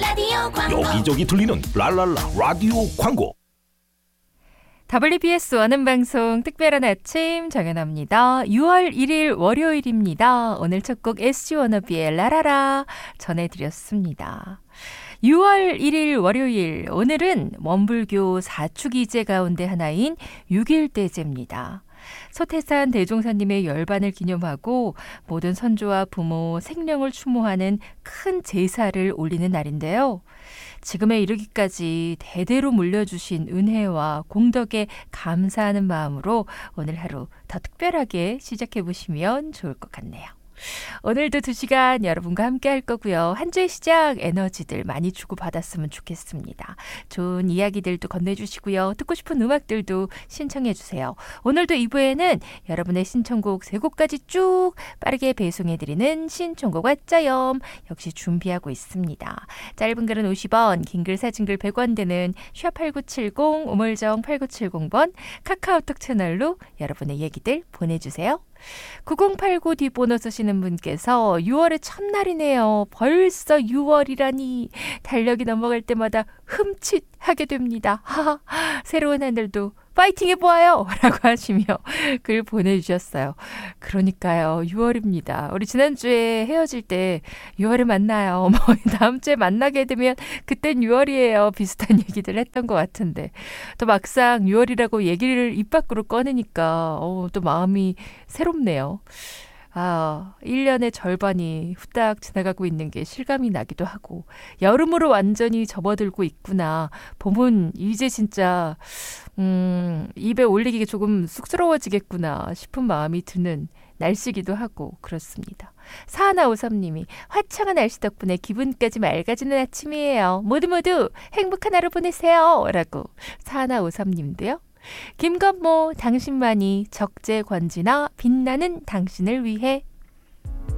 라디오 광고. 여기저기 들리는 랄랄라 라디오 광고. WBS 원음 방송 특별한 아침 정연아입니다. 6월 1일 월요일입니다. 오늘 첫 곡 SG 워너비의 라라라 전해드렸습니다. 6월 1일 월요일, 오늘은 원불교 4축이제 가운데 하나인 6.1대제입니다. 소태산 대종사님의 열반을 기념하고 모든 선조와 부모, 생령을 추모하는 큰 제사를 올리는 날인데요. 지금에 이르기까지 대대로 물려주신 은혜와 공덕에 감사하는 마음으로 오늘 하루 더 특별하게 시작해보시면 좋을 것 같네요. 오늘도 2시간 여러분과 함께 할 거고요. 한 주의 시작 에너지들 많이 주고받았으면 좋겠습니다. 좋은 이야기들도 건네주시고요. 듣고 싶은 음악들도 신청해 주세요. 오늘도 2부에는 여러분의 신청곡 3곡까지 쭉 빠르게 배송해드리는 신청곡 왔자염 역시 준비하고 있습니다. 짧은 글은 50원, 긴 글 사진 글 100원 되는 #8970 우물정 8970번 카카오톡 채널로 여러분의 얘기들 보내주세요. 9089 뒷번호 쓰시는 분께서 6월의 첫날이네요. 벌써 6월이라니 달력이 넘어갈 때마다 흠칫하게 됩니다. 하하, 새로운 한 달도 파이팅 해보아요 라고 하시며 글 보내주셨어요. 그러니까요. 6월입니다. 우리 지난주에 헤어질 때 6월에 만나요. 다음 주에 만나게 되면 그땐 6월이에요. 비슷한 얘기들 했던 것 같은데 또 막상 6월이라고 얘기를 입 밖으로 꺼내니까 또 마음이 새롭네요. 1년의 절반이 후딱 지나가고 있는 게 실감이 나기도 하고 여름으로 완전히 접어들고 있구나. 봄은 이제 진짜 입에 올리기가 조금 쑥스러워지겠구나 싶은 마음이 드는 날씨기도 하고 그렇습니다. 4153님이 화창한 날씨 덕분에 기분까지 맑아지는 아침이에요. 모두 행복한 하루 보내세요 라고 4153님도요. 김건모 당신만이 적재권지나 빛나는 당신을 위해